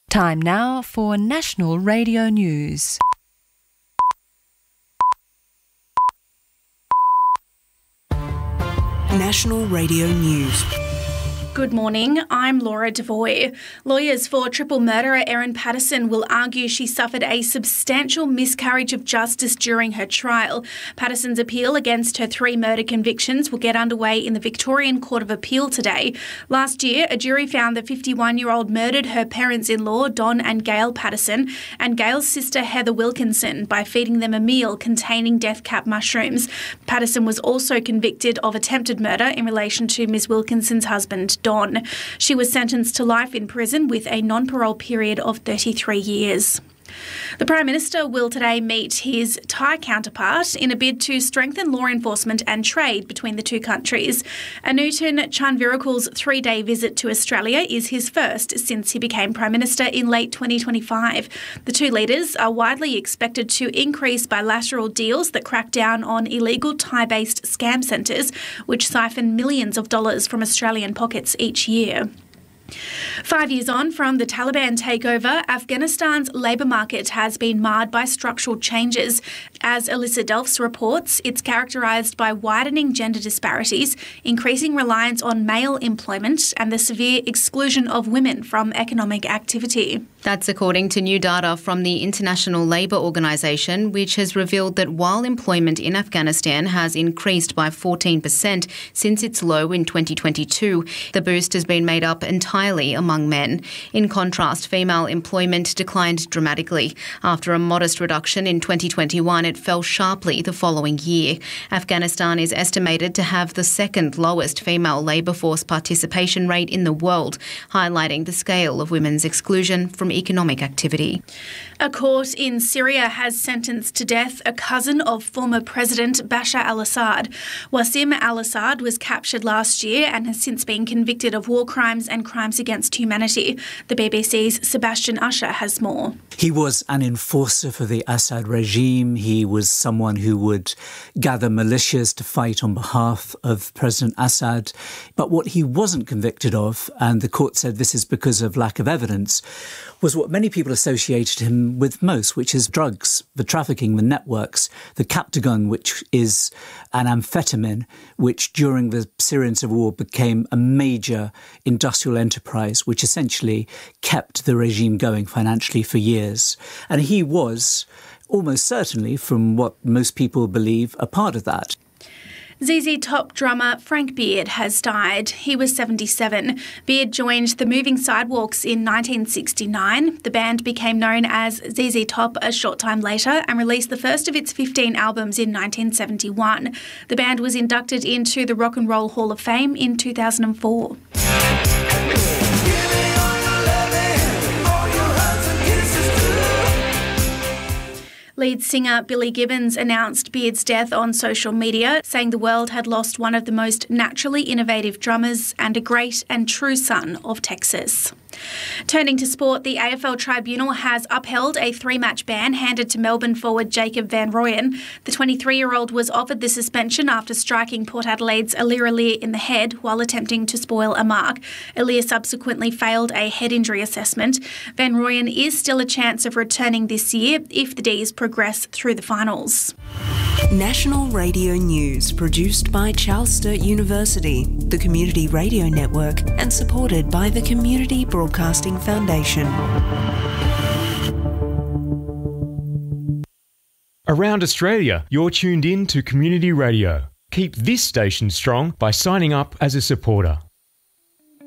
Time now for National Radio News. National Radio News. Good morning, I'm Laura Devoy. Lawyers for triple murderer Erin Patterson will argue she suffered a substantial miscarriage of justice during her trial. Patterson's appeal against her 3 murder convictions will get underway in the Victorian Court of Appeal today. Last year, a jury found the 51-year-old murdered her parents-in-law, Don and Gail Patterson, and Gail's sister, Heather Wilkinson, by feeding them a meal containing death cap mushrooms. Patterson was also convicted of attempted murder in relation to Ms Wilkinson's husband, Don. She was sentenced to life in prison with a non-parole period of 33 years. The Prime Minister will today meet his Thai counterpart in a bid to strengthen law enforcement and trade between the two countries. Anutin Chanvirakul's 3-day visit to Australia is his first since he became Prime Minister in late 2025. The two leaders are widely expected to increase bilateral deals that crack down on illegal Thai-based scam centres, which siphon millions of dollars from Australian pockets each year. 5 years on from the Taliban takeover, Afghanistan's labour market has been marred by structural changes. As Alyssa Delfs reports, it's characterised by widening gender disparities, increasing reliance on male employment, and the severe exclusion of women from economic activity. That's according to new data from the International Labour Organization, which has revealed that while employment in Afghanistan has increased by 14% since its low in 2022, the boost has been made up entirely among men. In contrast, female employment declined dramatically. After a modest reduction in 2021, it fell sharply the following year. Afghanistan is estimated to have the second lowest female labour force participation rate in the world, highlighting the scale of women's exclusion from economic activity. A court in Syria has sentenced to death a cousin of former President Bashar al-Assad. Wassim al-Assad was captured last year and has since been convicted of war crimes and crimes against humanity. The BBC's Sebastian Usher has more. He was an enforcer for the Assad regime. He was someone who would gather militias to fight on behalf of President Assad. But what he wasn't convicted of, and the court said this is because of lack of evidence, was what many people associated him with most, which is drugs, the trafficking, the networks, the Captagon, which is an amphetamine, which during the Syrian civil war became a major industrial enterprise, which essentially kept the regime going financially for years. And he was almost certainly, from what most people believe, a part of that. ZZ Top drummer Frank Beard has died. He was 77. Beard joined the Moving Sidewalks in 1969. The band became known as ZZ Top a short time later and released the first of its 15 albums in 1971. The band was inducted into the Rock and Roll Hall of Fame in 2004. Lead singer Billy Gibbons announced Beard's death on social media, saying the world had lost one of the most naturally innovative drummers and a great and true son of Texas. Turning to sport, the AFL Tribunal has upheld a 3-match ban handed to Melbourne forward Jacob Van Rooyen. The 23-year-old was offered the suspension after striking Port Adelaide's Aliir Aliir in the head while attempting to spoil a mark. Aliir subsequently failed a head injury assessment. Van Rooyen is still a chance of returning this year if the D's progress through the finals. National Radio News, produced by Charles Sturt University, the Community Radio Network, and supported by the Community Broadcasting Foundation. Around Australia, you're tuned in to Community Radio. Keep this station strong by signing up as a supporter.